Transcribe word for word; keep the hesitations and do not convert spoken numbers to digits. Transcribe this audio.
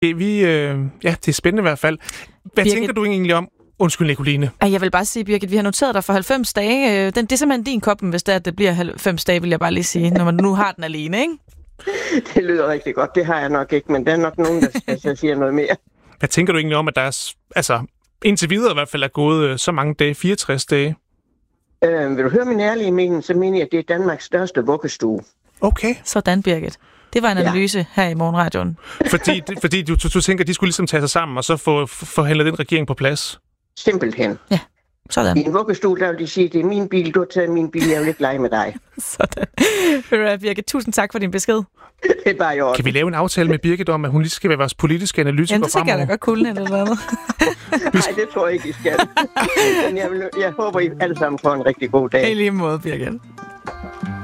Vi, øh, ja, det er spændende i hvert fald. Hvad Birgit... tænker du egentlig om? Undskyld, Nicoline. Jeg vil bare sige, Birgit, vi har noteret dig for halvfems dage. Den, det er simpelthen din koppen, hvis det er, at det bliver halvfems dage, vil jeg bare lige sige, når man nu har den alene, ikke? Det lyder rigtig godt. Det har jeg nok ikke, men der er nok nogen, der skal sige noget mere. Hvad tænker du egentlig om, at der er, altså, indtil videre i hvert fald er gået så mange dage, fireogtres dage? Øh, vil du høre min ærlige mening, så mener jeg, at det er Danmarks største vuggestue. Okay. Sådan, Birgit. Det var en analyse ja. her i Morgenradioen. Fordi, fordi du, du, du tænker, at de skulle ligesom tage sig sammen, og så få forhandlet den regering på plads? Simpelthen. Ja, sådan. I en vuggestue, der vil de sige, at det er min bil, du har taget min bil, jeg vil ikke lege med dig. Sådan. Birgit, tusind tak for din besked. Det er bare i orden. Kan vi lave en aftale med Birgit om, at hun lige skal være vores politiske analytiker fremover? Ja, det skal jeg da godt kunne eller noget andet. Nej, det tror jeg ikke, I skal. Men jeg, vil, jeg håber, I alle sammen får en rigtig god dag. I lige måde, Birgit.